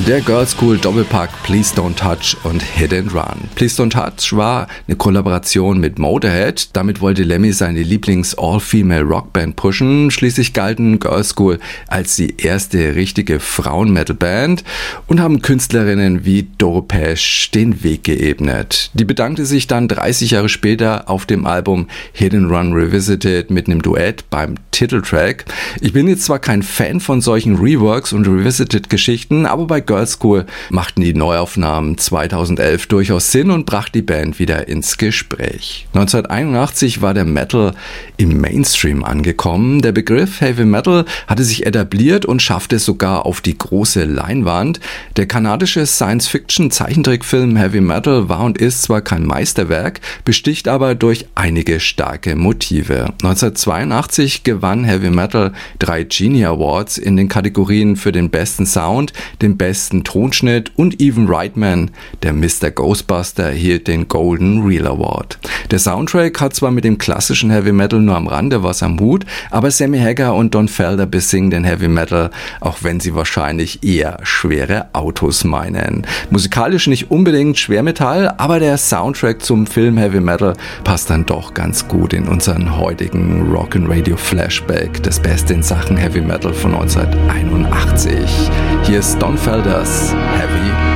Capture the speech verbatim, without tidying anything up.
Der Girlschool Doppelpack Please Don't Touch und Hit and Run. Please Don't Touch war eine Kollaboration mit Motorhead. Damit wollte Lemmy seine Lieblings-All-Female-Rockband pushen. Schließlich galten Girlschool als die erste richtige Frauen-Metal-Band und haben Künstlerinnen wie Doro Pesch den Weg geebnet. Die bedankte sich dann dreißig Jahre später auf dem Album Hit and Run Revisited mit einem Duett beim Titeltrack. Ich bin jetzt zwar kein Fan von solchen Reworks und Revisited-Geschichten, aber bei Girlschool machten die Neuaufnahmen zweitausendelf durchaus Sinn und brachte die Band wieder ins Gespräch. neunzehnhunderteinundachtzig war der Metal im Mainstream angekommen. Der Begriff Heavy Metal hatte sich etabliert und schaffte es sogar auf die große Leinwand. Der kanadische Science-Fiction-Zeichentrickfilm Heavy Metal war und ist zwar kein Meisterwerk, besticht aber durch einige starke Motive. neunzehnhundertzweiundachtzig gewann Heavy Metal drei Genie Awards in den Kategorien für den besten Sound, den besten Tonschnitt und Ivan Reitman, der Mister Ghostbuster, erhielt den Golden Reel Award. Der Soundtrack hat zwar mit dem klassischen Heavy Metal nur am Rande was am Hut, aber Sammy Hagar und Don Felder besingen den Heavy Metal, auch wenn sie wahrscheinlich eher schwere Autos meinen. Musikalisch nicht unbedingt Schwermetall, aber der Soundtrack zum Film Heavy Metal passt dann doch ganz gut in unseren heutigen Rock'n'Radio Flashback, das Beste in Sachen Heavy Metal von neunzehnhunderteinundachtzig. Hier ist Don Felders Heavy